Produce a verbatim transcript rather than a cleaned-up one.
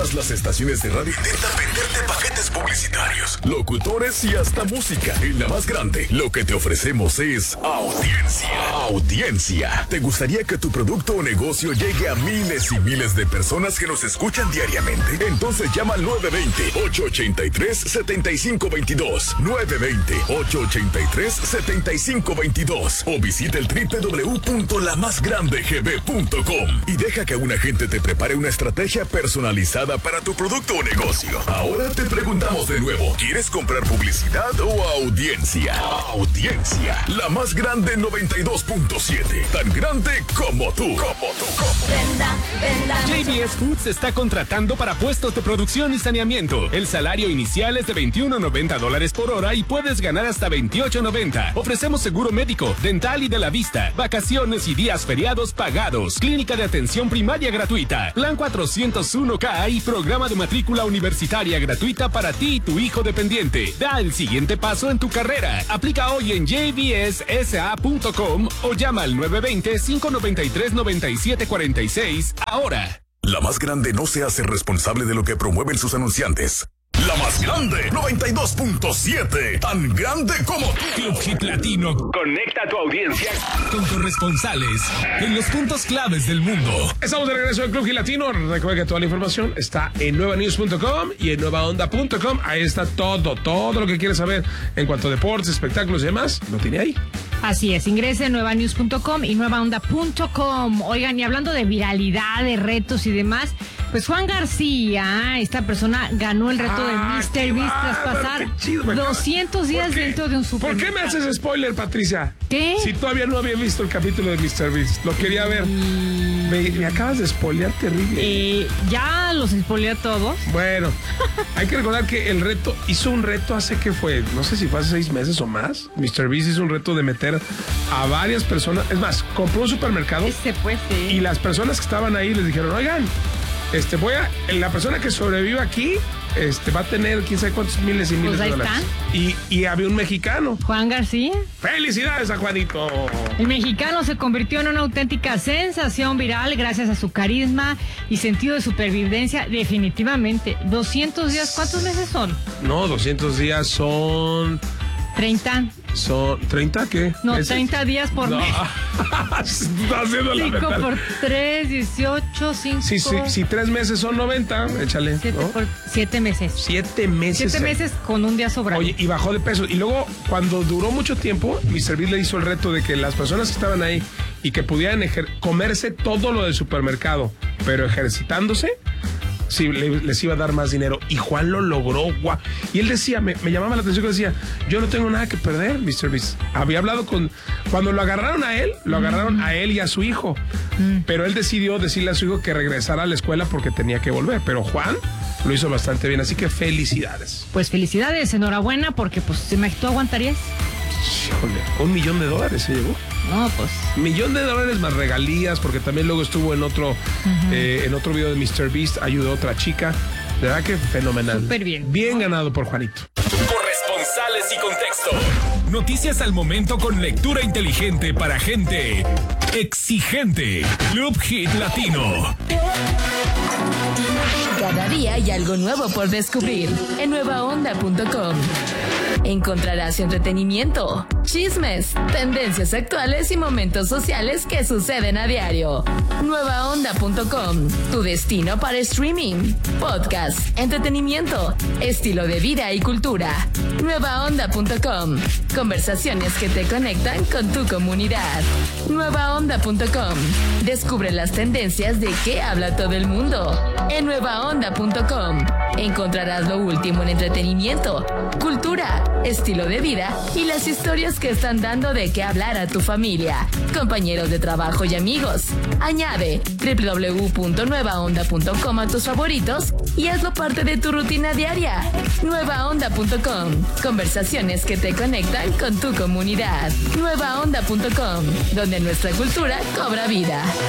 Todas las estaciones de radio intentan venderte paquetes publicitarios, locutores y hasta música. En La Más Grande, lo que te ofrecemos es audiencia. Audiencia. ¿Te gustaría que tu producto o negocio llegue a miles y miles de personas que nos escuchan diariamente? Entonces llama al nueve dos cero, ocho ocho tres, siete cinco dos dos, nueve dos cero, ocho ocho tres, siete cinco dos dos o visita el doble u doble u doble u punto la más grande g b punto com y deja que un agente te prepare una estrategia personalizada para tu producto o negocio. Ahora te preguntamos de nuevo, ¿quieres comprar publicidad o audiencia? Audiencia. La Más Grande noventa y dos punto siete. Tan grande como tú. Como tú, como. Venda, venda. J B S Foods está contratando para puestos de producción y saneamiento. El salario inicial es de veintiuno noventa dólares por hora y puedes ganar hasta veintiocho noventa. Ofrecemos seguro médico, dental y de la vista, vacaciones y días feriados pagados, clínica de atención primaria gratuita, plan cuatrocientos uno K y programa de matrícula universitaria gratuita para ti y tu hijo dependiente. Da el siguiente paso en tu carrera. Aplica hoy en j b s s a punto com o llama al nueve dos cero, cinco nueve tres, nueve siete cuatro seis ahora. La Más Grande no se hace responsable de lo que promueven sus anunciantes. La Más Grande noventa y dos punto siete. Tan grande como tú. Club Hit Latino conecta a tu audiencia con corresponsales en los puntos claves del mundo. Estamos de regreso en Club Hit Latino. Recuerda que toda la información está en nueva news punto com y en nueva onda punto com. Ahí está todo, todo lo que quieres saber en cuanto a deportes, espectáculos y demás. Lo tiene ahí. Así es, ingrese en nueva news punto com y nueva onda punto com. Oigan, y hablando de viralidad, de retos y demás, pues Juan García, esta persona ganó el reto ah, de míster Beast tras pasar chido, doscientos días dentro de un supermercado. ¿Por qué me haces spoiler, Patricia? ¿Qué? Si todavía no había visto el capítulo de míster Beast, lo quería ver. Mm. Me, me acabas de spoilear terrible. Eh, ya los spoileé todos. Bueno, hay que recordar que el reto, hizo un reto hace que fue, no sé si fue hace seis meses o más. míster Beast hizo un reto de meter a varias personas. Es más, compró un supermercado. Este pues sí. Y las personas que estaban ahí les dijeron, oigan, este voy a, la persona que sobreviva aquí, este va a tener quién sabe cuántos miles y miles pues de dólares. Y, y había un mexicano. Juan García. ¡Felicidades a Juanito! El mexicano se convirtió en una auténtica sensación viral gracias a su carisma y sentido de supervivencia. Definitivamente. doscientos días, ¿cuántos meses son? No, doscientos días son... treinta. ¿Son treinta qué? No, ¿meses? treinta días por no. mes. Está haciendo la cinco por tres, dieciocho, cinco. Sí, sí, si tres meses son noventa, échale. siete ¿no? por siete meses. Siete meses. Siete meses con un día sobrado. Oye, y bajó de peso. Y luego, cuando duró mucho tiempo, míster Beast le hizo el reto de que las personas que estaban ahí y que pudieran ejer- comerse todo lo del supermercado, pero ejercitándose, sí, le, les iba a dar más dinero. Y Juan lo logró. Guau. Y él decía, me, me llamaba la atención que decía, yo no tengo nada que perder, míster Beast. Había hablado con... Cuando lo agarraron a él, lo agarraron mm. a él y a su hijo. Mm. Pero él decidió decirle a su hijo que regresara a la escuela porque tenía que volver. Pero Juan lo hizo bastante bien, así que felicidades. Pues felicidades, enhorabuena, porque pues, ¿tú aguantarías? Híjole, un millón de dólares se llevó. No, pues. Millón de dólares más regalías, porque también luego estuvo en otro, uh-huh. eh, en otro video de míster Beast, ayudó a otra chica. De verdad que fenomenal. Súper bien. Bien ganado por Juanito. Corresponsales y contexto. Noticias al momento con lectura inteligente para gente exigente. Club Hit Latino. Cada día hay algo nuevo por descubrir en nueva onda punto com. Encontrarás entretenimiento, chismes, tendencias actuales y momentos sociales que suceden a diario. nueva onda punto com, tu destino para streaming, podcast, entretenimiento, estilo de vida y cultura. nueva onda punto com, conversaciones que te conectan con tu comunidad. nueva onda punto com, descubre las tendencias de qué habla todo el mundo. En nueva onda punto com encontrarás lo último en entretenimiento, cultura, estilo de vida y las historias que están dando de qué hablar a tu familia, compañeros de trabajo y amigos. Añade doble u doble u doble u punto nueva onda punto com a tus favoritos y hazlo parte de tu rutina diaria. nueva onda punto com, conversaciones que te conectan con tu comunidad. nueva onda punto com, donde nuestra cultura cobra vida.